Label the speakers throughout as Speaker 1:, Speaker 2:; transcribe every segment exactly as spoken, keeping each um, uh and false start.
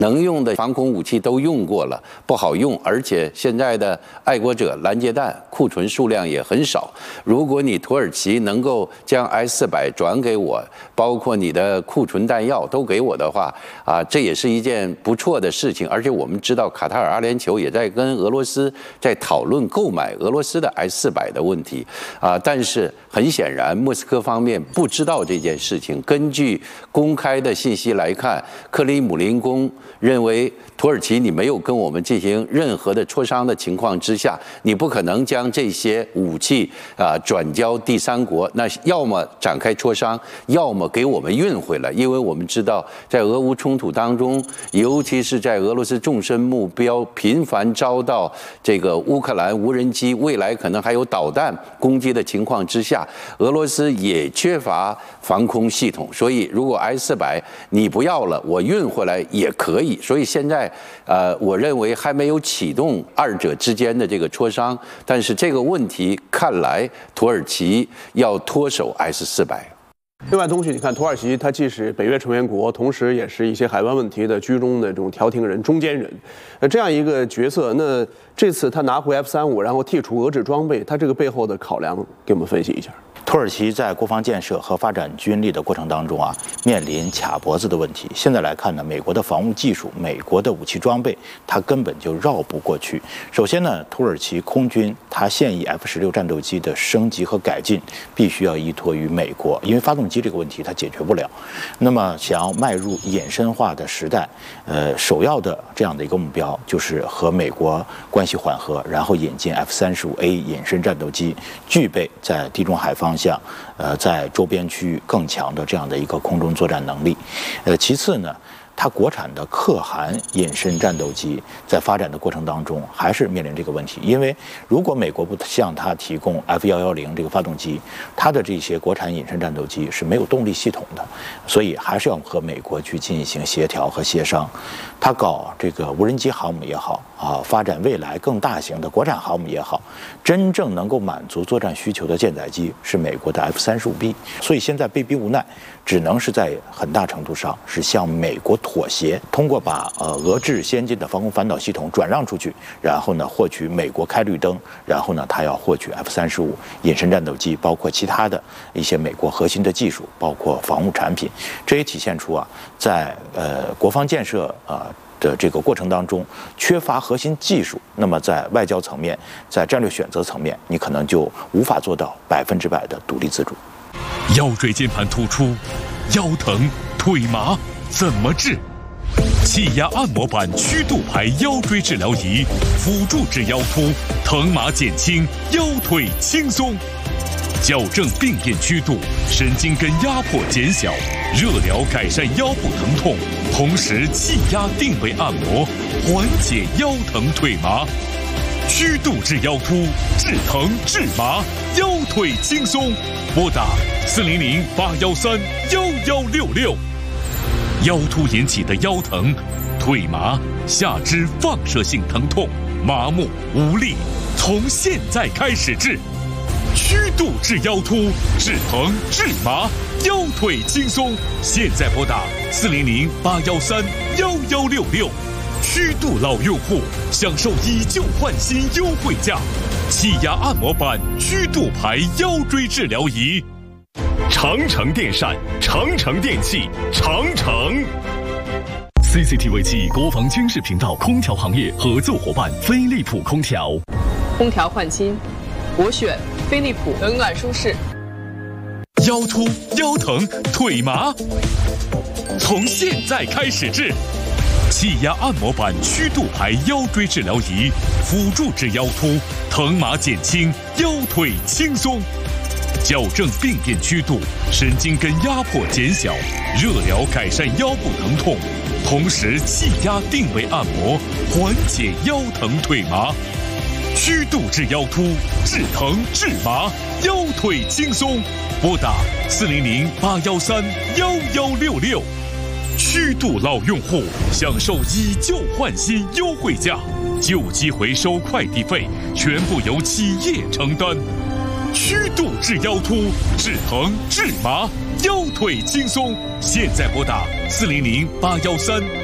Speaker 1: 能用的防空武器都用过了，不好用，而且现在的爱国者拦截弹库存数量也很少。如果你土耳其能够将 S 四百转给我，包括你的库存弹药都给我的话，啊，这也是一件不错的事情。而且我们知道，卡塔尔、阿联酋也在跟俄罗斯在讨论购买俄罗斯的 S 四百的问题，啊，但是很显然，莫斯科方面不知道这件事情。根据公开的信息来看，克里姆林宫认为土耳其你没有跟我们进行任何的磋商的情况之下，你不可能将这些武器啊转交第三国，那要么展开磋商，要么给我们运回来。因为我们知道，在俄乌冲突当中，尤其是在俄罗斯纵深目标频繁遭到这个乌克兰无人机，未来可能还有导弹攻击的情况之下，俄罗斯也缺乏防空系统，所以如果 S 四百你不要了，我运回来也可以。所以现在，呃，我认为还没有启动二者之间的这个磋商，但是这个问题看来土耳其要脱手 S 四百。
Speaker 2: 另外，东西你看，土耳其它既是北约成员国，同时也是一些海湾问题的居中的这种调停人、中间人，那这样一个角色，那这次他拿回 F 三五，然后剔除俄制装备，他这个背后的考量，给我们分析一下。
Speaker 3: 土耳其在国防建设和发展军力的过程当中啊，面临卡脖子的问题。现在来看呢，美国的防务技术、美国的武器装备，它根本就绕不过去。首先呢，土耳其空军它现役 F 十六战斗机的升级和改进，必须要依托于美国，因为发动机这个问题它解决不了。那么想要迈入衍生化的时代，呃，首要的这样的一个目标就是和美国关系缓和，然后引进 F 三十五 A 隐身战斗机，具备在地中海方向，呃，在周边区域更强的这样的一个空中作战能力。呃，其次呢，它国产的可汗隐身战斗机在发展的过程当中，还是面临这个问题。因为如果美国不向它提供 F 一一零这个发动机，它的这些国产隐身战斗机是没有动力系统的，所以还是要和美国去进行协调和协商。它搞这个无人机航母也好啊，发展未来更大型的国产航母也好，真正能够满足作战需求的舰载机是美国的 F 三十五 B， 所以现在被逼无奈，只能是在很大程度上是向美国妥协，通过把呃俄制先进的防空反导系统转让出去，然后呢获取美国开绿灯，然后呢他要获取 F 三十五隐身战斗机，包括其他的一些美国核心的技术，包括防务产品。这也体现出啊，在呃国防建设啊。呃的这个过程当中缺乏核心技术，那么在外交层面，在战略选择层面，你可能就无法做到百分之百的独立自主。
Speaker 4: 腰椎间盘突出，腰疼腿麻怎么治？气压按摩板曲度排腰椎治疗仪，辅助治腰突，疼麻减轻，腰腿轻松。矫正病变曲度，神经根压迫减小，热疗改善腰部疼痛，同时气压定位按摩，缓解腰疼腿麻。曲度治腰突，治疼治麻，腰腿轻松。拨打四零零八幺三幺幺六六。腰突引起的腰疼、腿麻、下肢放射性疼痛、麻木无力，从现在开始治。曲度治腰突，治疼治麻，腰腿轻松。现在拨打四零零八幺三幺幺六六。曲度老用户享受以旧换新优惠价，气压按摩板曲度排腰椎治疗仪。长城电扇、长城电器、长城。C C T V 七国防军事频道空调行业合作伙伴飞利浦空调。
Speaker 5: 空调换新，我选飞利浦，冷暖舒适。
Speaker 4: 腰突、腰疼、腿麻，从现在开始治。气压按摩板曲度排腰椎治疗仪，辅助治腰突，疼麻减轻，腰腿轻松。矫正病变曲度，神经根压迫减小，热疗改善腰部疼痛，同时气压定位按摩，缓解腰疼腿麻。曲度治腰突，治疼治麻，腰腿轻松。拨打四零零八幺三幺幺六六。曲度老用户享受以旧换新优惠价，旧机回收快递费全部由企业承担。曲度治腰突，治疼治麻，腰腿轻松。现在拨打四零零八幺三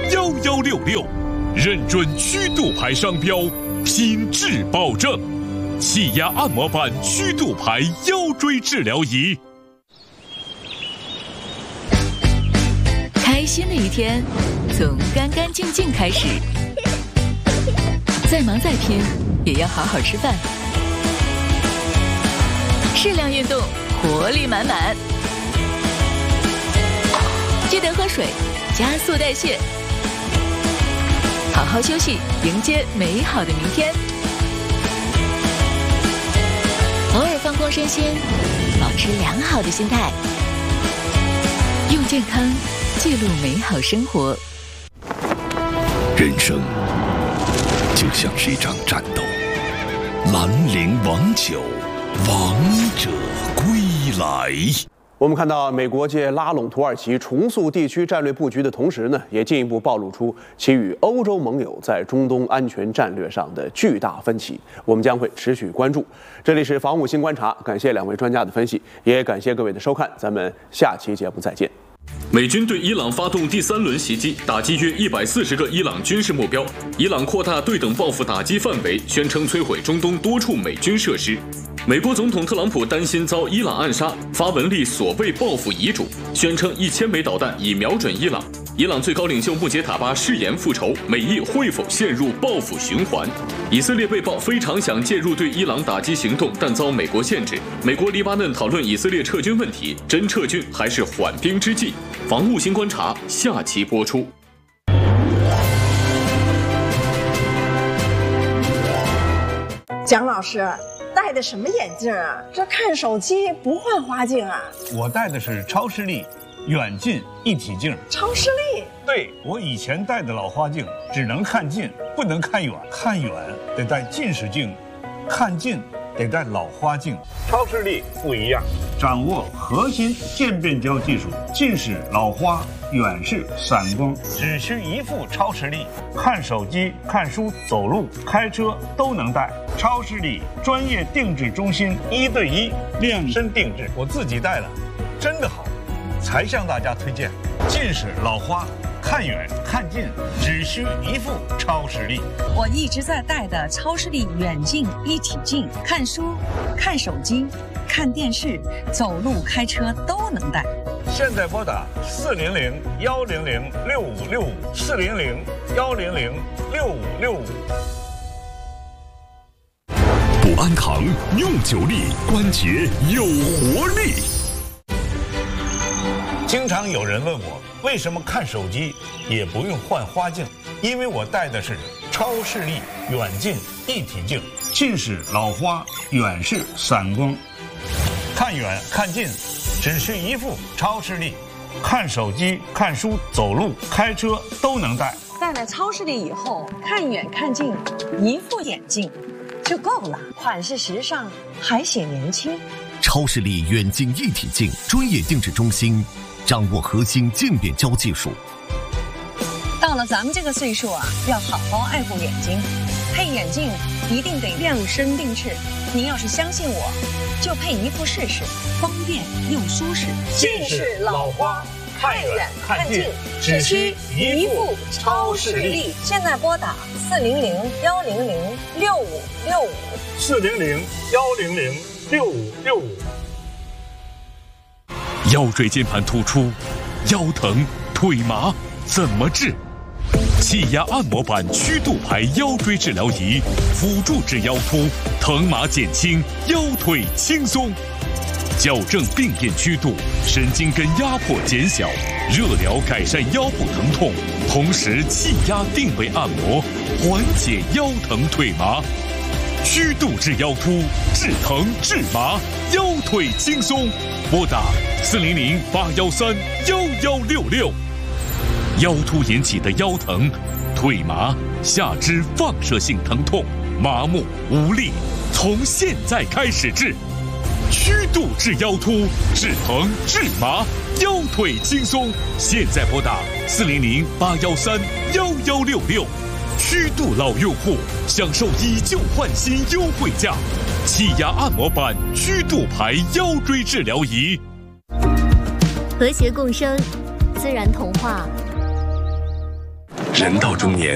Speaker 4: 幺幺六六，认准曲度牌商标，品质保证。气压按摩板曲度牌腰椎治疗仪。
Speaker 6: 开心的一天从干干净净开始，再忙再拼也要好好吃饭，适量运动，活力满满。记得喝水，加速代谢，好好休息，迎接美好的明天。偶尔放空身心，保持良好的心态，用健康记录美好生活。
Speaker 7: 人生就像是一场战斗，兰陵王酒，王者归来。
Speaker 2: 我们看到美国借拉拢土耳其重塑地区战略布局的同时呢，也进一步暴露出其与欧洲盟友在中东安全战略上的巨大分歧。我们将会持续关注。这里是防务新观察，感谢两位专家的分析，也感谢各位的收看，咱们下期节目再见。
Speaker 8: 美军对伊朗发动第三轮袭击，打击约一百四十个伊朗军事目标。伊朗扩大对等报复打击范围，宣称摧毁中东多处美军设施。美国总统特朗普担心遭伊朗暗杀，发文立所谓报复遗嘱，宣称一千枚导弹已瞄准伊朗。伊朗最高领袖穆杰塔巴誓言复仇，美伊会否陷入报复循环？以色列被曝非常想介入对伊朗打击行动，但遭美国限制。美国黎巴嫩讨论以色列撤军问题，真撤军还是缓兵之计？防务新观察下期播出。
Speaker 9: 蒋老师戴的什么眼镜啊？这看手机不换花镜啊？
Speaker 10: 我戴的是超视力远近一体镜。
Speaker 9: 超视力？
Speaker 10: 对，我以前戴的老花镜只能看近，不能看远，看远得戴近视镜，看近得戴老花镜。超视力不一样，掌握核心渐变焦技术，近视、老花、远视、散光，只需一副超视力，看手机、看书、走路、开车都能戴。超视力专业定制中心，一对一量身定制，我自己戴了，真的好，才向大家推荐。近视、老花，看远看近只需一副超视力。
Speaker 11: 我一直在戴的超视力远近一体镜，看书、看手机、看电视、走路、开车都能戴。
Speaker 10: 现在拨打四零零幺零零六五六五，四零零幺零零六五六五。
Speaker 7: 补安堂用久力，关节有活力。
Speaker 10: 经常有人问我，为什么看手机也不用换花镜？因为我戴的是超视力远近一体镜，近视、老花、远视、散光，看远看近只需一副超视力，看手机、看书、走路、开车都能戴。
Speaker 11: 戴了超视力以后，看远看近，一副眼镜就够了，款式时尚，还显年轻。
Speaker 7: 超视力远近一体镜专业定制中心，掌握核心渐变焦技术。
Speaker 11: 到了咱们这个岁数啊，要好好爱护眼睛，配眼镜一定得量身定制。您要是相信我，就配一副试试，方便又舒适。
Speaker 10: 近视、老花，看远看近只需一副超视力。
Speaker 11: 现在拨打四零零幺零零六五六五，
Speaker 10: 四零零幺零零六五六五。
Speaker 4: 腰椎间盘突出，腰疼、腿麻怎么治？气压按摩板曲度牌腰椎治疗仪，辅助治腰突，疼麻减轻，腰腿轻松，矫正病变曲度，神经根压迫减小，热疗改善腰部疼痛，同时气压定位按摩，缓解腰疼腿麻。曲度治腰突，治疼治麻，腰腿轻松。拨打四零零八幺三幺幺六六。腰突引起的腰疼、腿麻、下肢放射性疼痛、麻木无力，从现在开始治。曲度治腰突，治疼治麻，腰腿轻松。现在拨打四零零八幺三幺幺六六。曲度老用户享受以旧换新优惠价，气压按摩板曲度牌腰椎治疗仪。
Speaker 12: 和谐共生，自然童话。 人到中年，